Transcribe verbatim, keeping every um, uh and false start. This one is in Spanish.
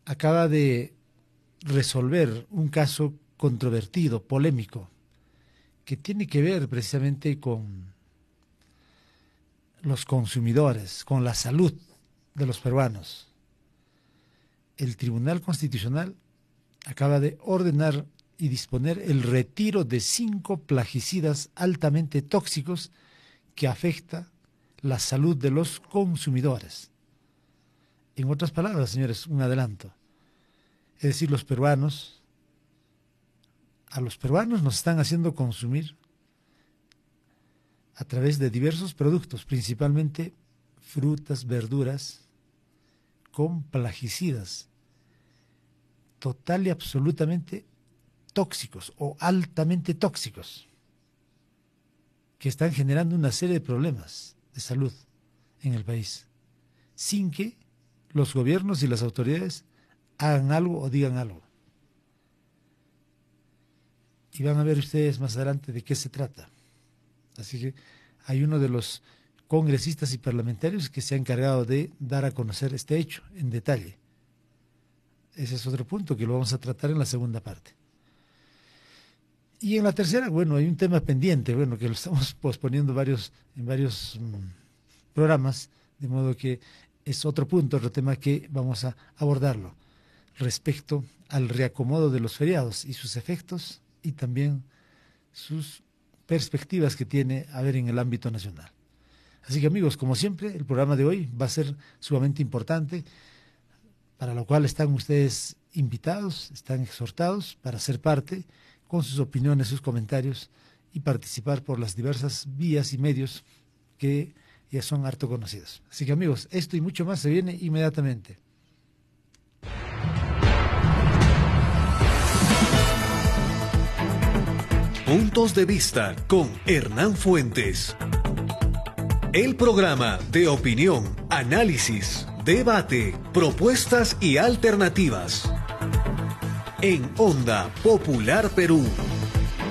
acaba de resolver un caso controvertido, polémico, que tiene que ver precisamente con los consumidores, con la salud de los peruanos. El Tribunal Constitucional acaba de ordenar y disponer el retiro de cinco plaguicidas altamente tóxicos que afecta la salud de los consumidores. En otras palabras, señores, un adelanto. Es decir, los peruanos, a los peruanos nos están haciendo consumir a través de diversos productos, principalmente frutas, verduras, con plaguicidas total y absolutamente tóxicos o altamente tóxicos, que están generando una serie de problemas de salud en el país, sin que los gobiernos y las autoridades hagan algo o digan algo. Y van a ver ustedes más adelante de qué se trata. Así que hay uno de los congresistas y parlamentarios que se ha encargado de dar a conocer este hecho en detalle. Ese es otro punto que lo vamos a tratar en la segunda parte. Y en la tercera, bueno, hay un tema pendiente, bueno, que lo estamos posponiendo varios, en varios mmm, programas, de modo que es otro punto, otro tema que vamos a abordarlo, respecto al reacomodo de los feriados y sus efectos y también sus perspectivas que tiene a ver en el ámbito nacional. Así que amigos, como siempre, el programa de hoy va a ser sumamente importante, para lo cual están ustedes invitados, están exhortados para ser parte con sus opiniones, sus comentarios y participar por las diversas vías y medios que ya son harto conocidos. Así que amigos, esto y mucho más se viene inmediatamente. Puntos de vista con Hernán Fuentes. El programa de opinión, análisis, debate, propuestas y alternativas. En Onda Popular Perú.